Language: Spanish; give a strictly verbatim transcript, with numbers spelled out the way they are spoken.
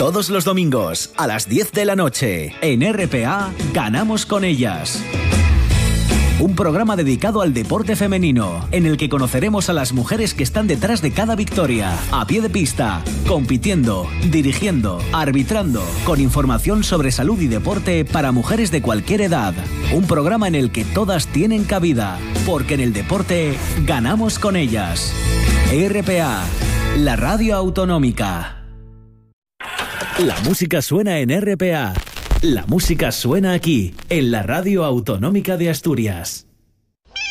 Todos los domingos a las diez de la noche en R P A Ganamos con ellas. Un programa dedicado al deporte femenino, en el que conoceremos a las mujeres que están detrás de cada victoria, a pie de pista, compitiendo, dirigiendo, arbitrando, con información sobre salud y deporte para mujeres de cualquier edad. Un programa en el que todas tienen cabida, porque en el deporte ganamos con ellas. R P A, la radio autonómica. La música suena en R P A. La música suena aquí, en la Radio Autonómica de Asturias.